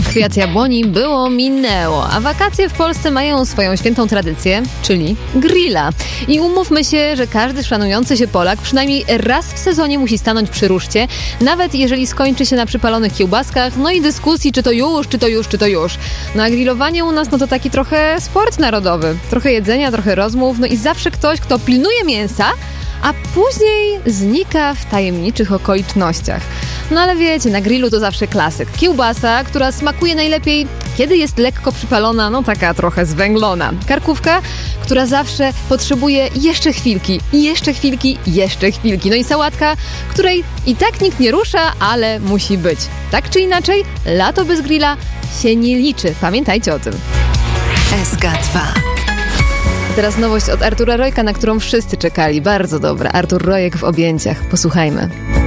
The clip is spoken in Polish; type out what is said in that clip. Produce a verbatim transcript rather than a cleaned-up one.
Kwiat jabłoni było, minęło, a wakacje w Polsce mają swoją świętą tradycję, czyli grilla. I umówmy się, że każdy szanujący się Polak przynajmniej raz w sezonie musi stanąć przy ruszcie, nawet jeżeli skończy się na przypalonych kiełbaskach, no i dyskusji, czy to już, czy to już, czy to już. No a grillowanie u nas no to taki trochę sport narodowy. Trochę jedzenia, trochę rozmów, no i zawsze ktoś, kto pilnuje mięsa, a później znika w tajemniczych okolicznościach. No ale wiecie, na grillu to zawsze klasyk. Kiełbasa, która smakuje najlepiej, kiedy jest lekko przypalona, no taka trochę zwęglona. Karkówka, która zawsze potrzebuje jeszcze chwilki, i jeszcze chwilki, jeszcze chwilki. No i sałatka, której i tak nikt nie rusza, ale musi być. Tak czy inaczej, lato bez grilla się nie liczy. Pamiętajcie o tym. S K dwa. Teraz nowość od Artura Rojka, na którą wszyscy czekali. Bardzo dobra. Artur Rojek w objęciach. Posłuchajmy.